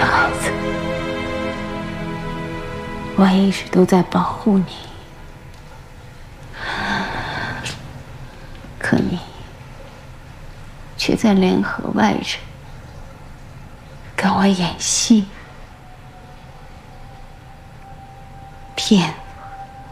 孩子，我一直都在保护你，可你却在联合外人跟我演戏，骗